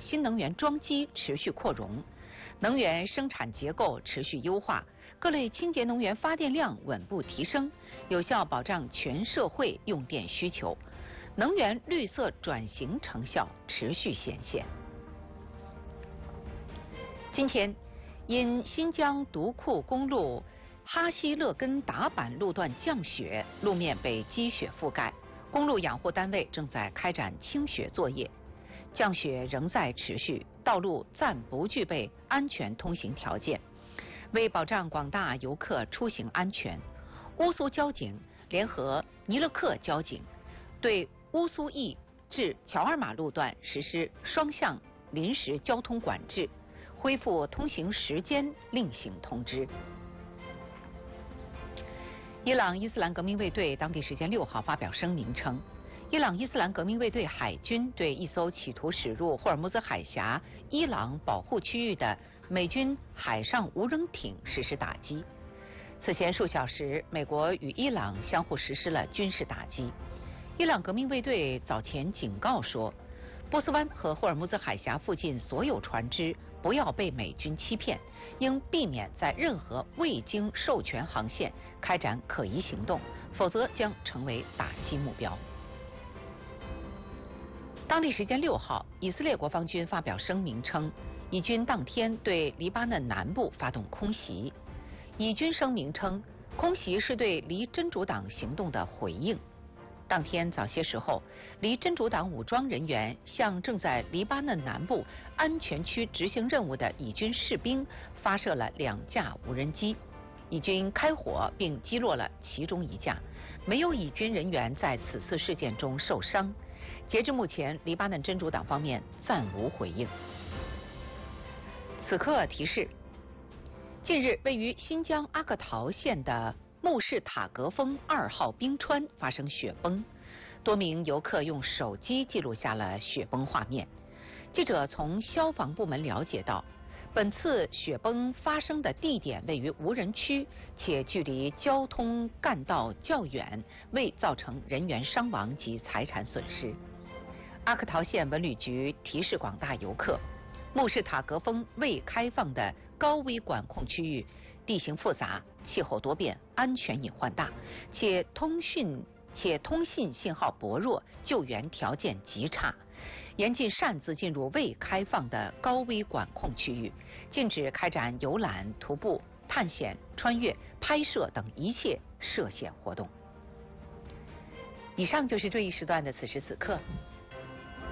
新能源装机持续扩容，能源生产结构持续优化，各类清洁能源发电量稳步提升，有效保障全社会用电需求，能源绿色转型成效持续显现。今天，因新疆独库公路哈希勒根达坂路段降雪，路面被积雪覆盖，公路养护单位正在开展清雪作业。降雪仍在持续，道路暂不具备安全通行条件。为保障广大游客出行安全，乌苏交警联合尼勒克交警，对乌苏驿至乔尔马路段实施双向临时交通管制，恢复通行时间另行通知。伊朗伊斯兰革命卫队当地时间6号发表声明称，伊朗伊斯兰革命卫队海军对一艘企图驶入霍尔木兹海峡伊朗保护区域的美军海上无人艇实施打击。此前数小时，美国与伊朗相互实施了军事打击。伊朗革命卫队早前警告说，波斯湾和霍尔木兹海峡附近所有船只不要被美军欺骗，应避免在任何未经授权航线开展可疑行动，否则将成为打击目标。当地时间6号，以色列国防军发表声明称，以军当天对黎巴嫩南部发动空袭。以军声明称，空袭是对离真主党行动的回应。当天早些时候，离真主党武装人员向正在黎巴嫩南部安全区执行任务的以军士兵发射了2架无人机，以军开火并击落了其中1架，没有以军人员在此次事件中受伤。截至目前，黎巴嫩真主党方面暂无回应。此刻提示：近日，位于新疆阿克陶县的穆士塔格峰2号冰川发生雪崩，多名游客用手机记录下了雪崩画面。记者从消防部门了解到，本次雪崩发生的地点位于无人区，且距离交通干道较远，未造成人员伤亡及财产损失。阿克陶县文旅局提示广大游客，穆士塔格峰未开放的高危管控区域地形复杂，气候多变，安全隐患大，且通讯信号薄弱，救援条件极差，严禁擅自进入未开放的高危管控区域，禁止开展游览、徒步、探险、穿越、拍摄等一切涉险活动。以上就是这一时段的此时此刻。